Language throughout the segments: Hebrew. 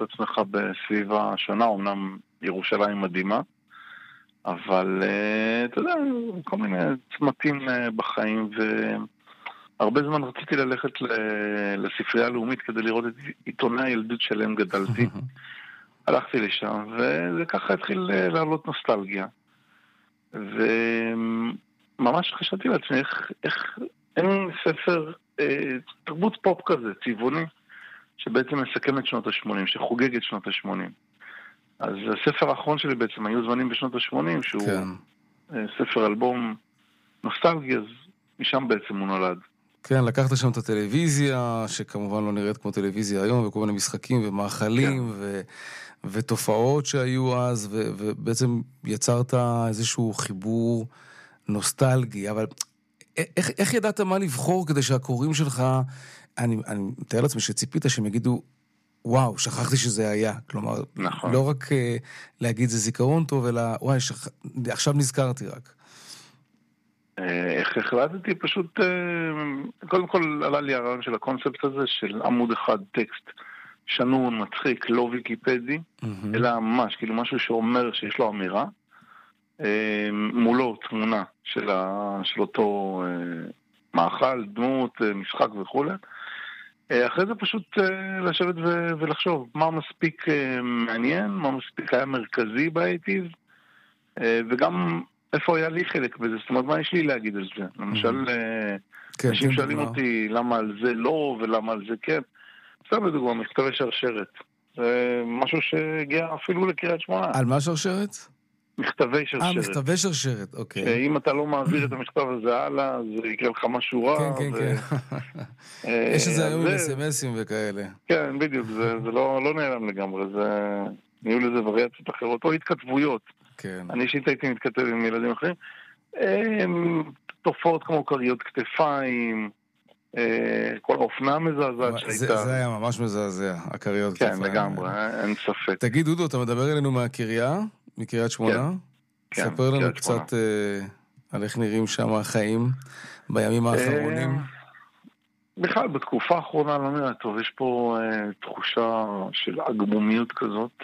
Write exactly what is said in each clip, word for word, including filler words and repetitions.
את עצמך בסביבה שונה, אמנם ירושלים מדהימה, אבל אתה יודע, כל מיני צמתים בחיים, והרבה זמן רציתי ללכת לספרייה הלאומית כדי לראות את עיתוני הילדות שלהם גדלתי. הלכתי לשם, וזה ככה התחיל לעלות נוסטלגיה. וממש חשבתי לעצמי, איך, איך אין ספר אה, תרבות פופ כזה, צבעוני, שבעצם מסכם את שנות ה-שמונים, שחוגג את שנות ה-שמונים. אז הספר האחרון שלי בעצם, היו זמנים בשנות ה-שמונים, שהוא כן. אה, ספר אלבום נוסטלגי, אז משם בעצם הוא נולד. כן, לקחת שם את הטלוויזיה, שכמובן לא נראית כמו טלוויזיה היום, וכל מיני משחקים ומאכלים, כן. ו... ותופעות שהיו אז, ו... ובעצם יצרת איזשהו חיבור נוסטלגי, אבל איך, איך ידעת מה לבחור כדי שהקוראים שלך, אני, אני מתאר לעצמי שציפית שהם יגידו, וואו, שכחתי שזה היה, כלומר, נכון. לא רק uh, להגיד זה זיכרון טוב, אלא וואי, שכ... עכשיו נזכרתי רק. איך החלטתי? פשוט, קודם כל עלה לי הרעיון של הקונספט הזה, של עמוד אחד טקסט שנון, מצחיק, לא ויקיפדי, אלא ממש, כאילו משהו שאומר שיש לו אמירה, מולו תמונה של אותו מאכל, דמות, משחק וכו'. אחרי זה פשוט לשבת ולחשוב מה מספיק מעניין, מה מספיק היה מרכזי באייטיז, וגם איפה היה לי חלק בזה, זאת אומרת, מה יש לי להגיד על זה? למשל, אנשים שואלים אותי למה על זה לא ולמה על זה כן. סתם בדוגמה, מכתבי שרשרת. זה משהו שהגיע אפילו לקריית שמונה. על מה שרשרת? מכתבי שרשרת. אה, מכתבי שרשרת, אוקיי. שאם אתה לא מעביר את המכתב הזה הלאה, זה יקרה לך משהו רע. כן, כן, כן. יש את זה היום בסמסים וכאלה. כן, בדיוק, זה לא נעלם לגמרי, נהיו לזה וריאציות אחרות, או התכתבויות. כן. אני אישית הייתי מתכתב עם ילדים אחרים. תופעות כמו קריות כתפיים, כל האופנה המזעזעת שהייתה. זה היה ממש מזעזע, הקריות כתפיים. כן, לגמרי, אין ספק. תגיד, דודו, אתה מדבר אלינו מהקריה, מקריית שמונה? כן. ספר לנו קצת על איך נראים שם החיים בימים האחרונים. בכלל, בתקופה האחרונה לא נראה טוב, יש פה תחושה של עגמומיות כזאת.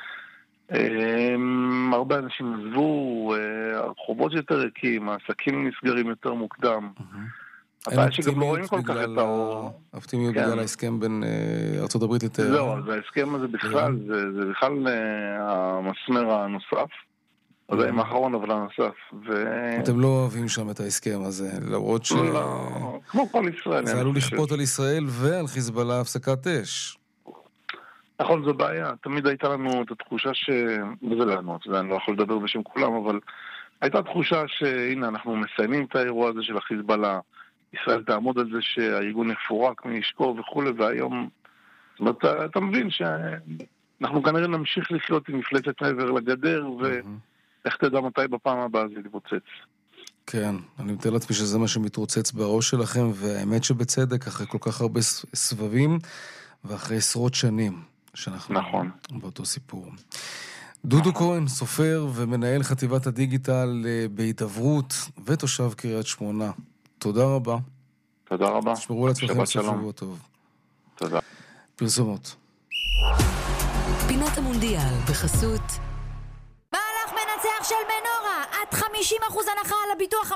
הרבה אנשים עזבו, הרחובות יותר ריקים, העסקים נסגרים יותר מוקדם. אין אופטימיות בגלל ההסכם בין ארצות הברית לטהרן. לא, אז ההסכם הזה בכלל, זה בכלל המסמר הנוסף. זה עם האחרון אבל הנוסף. אתם לא אוהבים שם את ההסכם הזה, למרות ש... כמו כל ישראל. זה עלול לכפות על ישראל ועל חיזבאללה הפסקת אש. נכון, זו בעיה. תמיד הייתה לנו את התחושה ש... וזה לנו, אני לא יכול לדבר בשם כולם, אבל הייתה תחושה שהנה, אנחנו מסיימים את האירוע הזה של החיזבאללה, ישראל תעמוד על זה שהארגון יפורק מנשקו וכו', והיום, זאת אומרת, אתה מבין שאנחנו כנראה נמשיך לחיות עם מפלצת מעבר לגדר, ואיך תדע מתי בפעם הבאה זה יתפוצץ. כן, אני מתאר לעצמי שזה מה שמתרוצץ בראש שלכם, והאמת שבצדק, אחרי כל כך הרבה סבבים, ואחרי עשרות שנים. שאנחנו נכון. באותו סיפור. דודו כהן, סופר ומנהל חטיבת הדיגיטל בהתעברות ותושב קריית שמונה. תודה רבה. תודה רבה. תשמרו על עצמכם, סוף שבוע טוב. תודה. פרסומות. פינת המונדיאל בחסות מהלך מנצח של מנורה, עד חמישים אחוז הנחה על הביטוח